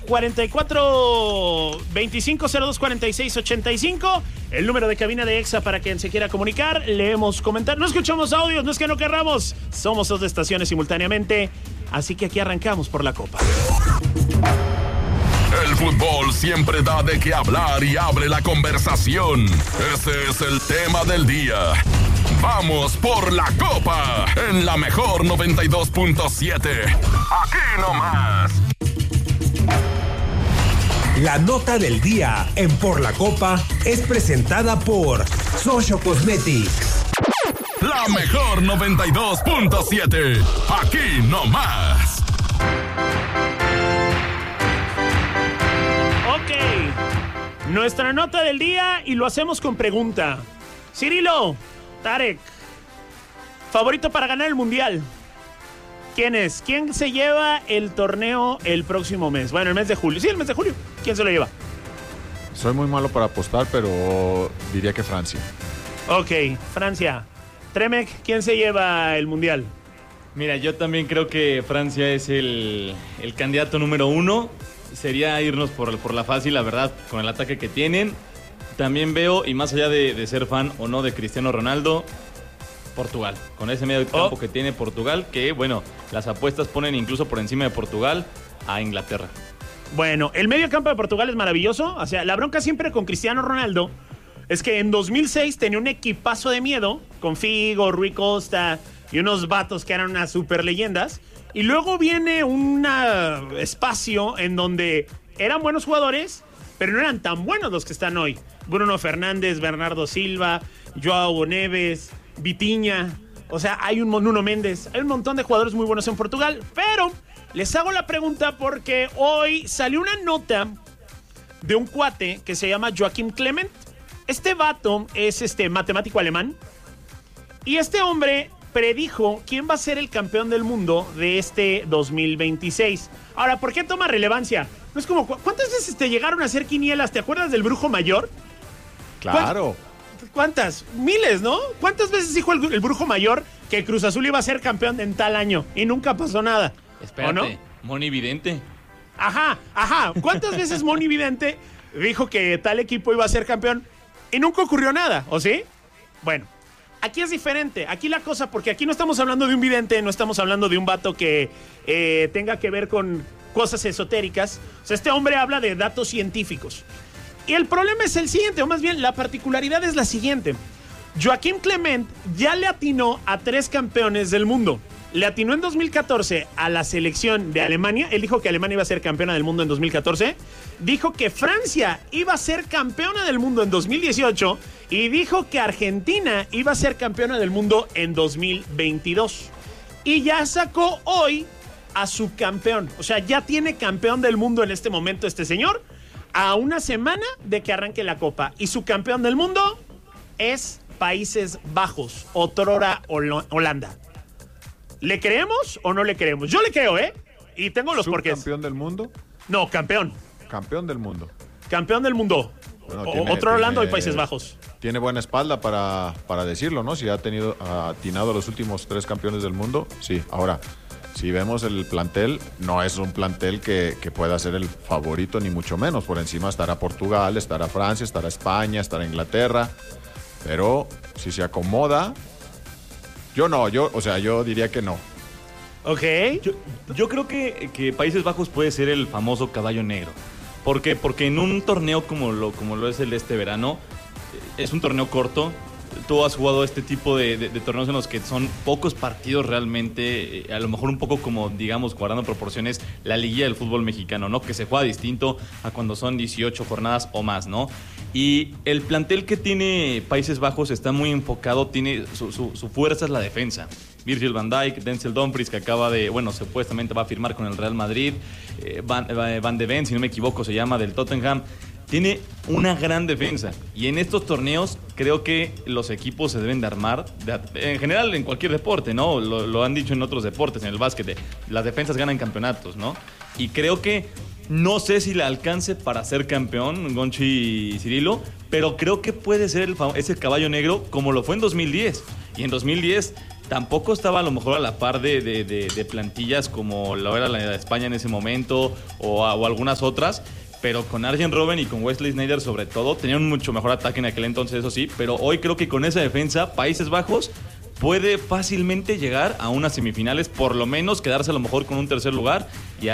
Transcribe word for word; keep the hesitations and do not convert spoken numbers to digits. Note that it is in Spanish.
cuarenta y cuatro veinticinco cero dos cuarenta y seis ochenta y cinco, el número de cabina de Exa para quien se quiera comunicar. Leemos comentarios, no escuchamos audios, no es que no querramos, somos dos estaciones simultáneamente, así que aquí arrancamos por la Copa. El fútbol siempre da de qué hablar y abre la conversación. Ese es el tema del día. Vamos por la Copa en la mejor noventa y dos punto siete. Aquí nomás. La nota del día en Por la Copa es presentada por Socio Cosmetics. La mejor noventa y dos punto siete. Aquí nomás. Ok. Nuestra nota del día y lo hacemos con pregunta. Cirilo, Tarek, favorito para ganar el Mundial. ¿Quién es? ¿Quién se lleva el torneo el próximo mes? Bueno, el mes de julio. Sí, el mes de julio. ¿Quién se lo lleva? Soy muy malo para apostar, pero diría que Francia. Ok, Francia. Tremec, ¿quién se lleva el Mundial? Mira, yo también creo que Francia es el, el candidato número uno. Sería irnos por, por la fácil, la verdad, con el ataque que tienen. También veo, y más allá de, de ser fan o no de Cristiano Ronaldo, Portugal. Con ese medio campo oh. que tiene Portugal, que, bueno, las apuestas ponen incluso por encima de Portugal a Inglaterra. Bueno, el medio campo de Portugal es maravilloso. O sea, la bronca siempre con Cristiano Ronaldo es que en dos mil seis tenía un equipazo de miedo con Figo, Rui Costa y unos vatos que eran unas super leyendas. Y luego viene un espacio en donde eran buenos jugadores, pero no eran tan buenos los que están hoy. Bruno Fernández, Bernardo Silva, Joao Neves, Vitinha. O sea, hay un Nuno Méndez. Hay un montón de jugadores muy buenos en Portugal. Pero les hago la pregunta porque hoy salió una nota de un cuate que se llama Joachim Clement. Este vato es este matemático alemán. Y este hombre predijo quién va a ser el campeón del mundo de este dos mil veintiséis. Ahora, ¿por qué toma relevancia? No es como, ¿cuántas veces te llegaron a hacer quinielas? ¿Te acuerdas del Brujo Mayor? Claro. ¿Cuántas? Miles, ¿no? ¿Cuántas veces dijo el, el Brujo Mayor que Cruz Azul iba a ser campeón en tal año? Y nunca pasó nada. Espérate, ¿o no? Moni Vidente. Ajá, ajá. ¿Cuántas veces Moni Vidente dijo que tal equipo iba a ser campeón y nunca ocurrió nada? ¿O sí? Bueno. Aquí es diferente, aquí la cosa, porque aquí no estamos hablando de un vidente, no estamos hablando de un vato que eh, tenga que ver con cosas esotéricas. O sea, este hombre habla de datos científicos. Y el problema es el siguiente, o más bien la particularidad es la siguiente. Joachim Clement ya le atinó a tres campeones del mundo. Le atinó en dos mil catorce a la selección de Alemania. Él dijo que Alemania iba a ser campeona del mundo en dos mil catorce. Dijo que Francia iba a ser campeona del mundo en dos mil dieciocho. Y dijo que Argentina iba a ser campeona del mundo en dos mil veintidós. Y ya sacó hoy a su campeón. O sea, ya tiene campeón del mundo en este momento este señor. A una semana de que arranque la Copa. Y su campeón del mundo es Países Bajos. Otrora Holanda. ¿Le creemos o no le creemos? Yo le creo, ¿eh? Y tengo los porqués. ¿Campeón del mundo? No, campeón. Campeón del mundo. Campeón del mundo. Bueno, tiene, Otro Holanda y Países Bajos. Tiene buena espalda para, para decirlo, ¿no? Si ha tenido atinado los últimos tres campeones del mundo, sí. Ahora, si vemos el plantel, no es un plantel que, que pueda ser el favorito, ni mucho menos. Por encima estará Portugal, estará Francia, estará España, estará Inglaterra. Pero si se acomoda... Yo no, yo, o sea, yo diría que no. Ok. Yo, yo creo que, que Países Bajos puede ser el famoso caballo negro. ¿Por qué? Porque en un torneo como lo, como lo es el de este verano, es un torneo corto. Tú has jugado este tipo de, de, de torneos en los que son pocos partidos realmente, a lo mejor un poco como, digamos, guardando proporciones, la liguilla del fútbol mexicano, ¿no? Que se juega distinto a cuando son dieciocho jornadas o más, ¿no? Y el plantel que tiene Países Bajos está muy enfocado, tiene su, su, su fuerza es la defensa. Virgil van Dijk, Denzel Dumfries, que acaba de, bueno, supuestamente va a firmar con el Real Madrid, eh, Van, Van de Ven, si no me equivoco, se llama, del Tottenham. Tiene una gran defensa y en estos torneos creo que los equipos se deben de armar, de, en general en cualquier deporte, ¿no? Lo, lo han dicho en otros deportes, en el básquet, las defensas ganan campeonatos, ¿no? Y creo que no sé si le alcance para ser campeón Gonchi y Cirilo, pero creo que puede ser el, ese caballo negro como lo fue en dos mil diez. Y en dos mil diez tampoco estaba a lo mejor a la par de, de, de, de plantillas como lo era la de España en ese momento o, o algunas otras. Pero con Arjen Robben y con Wesley Sneijder sobre todo, tenían un mucho mejor ataque en aquel entonces, eso sí. Pero hoy creo que con esa defensa, Países Bajos puede fácilmente llegar a unas semifinales, por lo menos quedarse a lo mejor con un tercer lugar y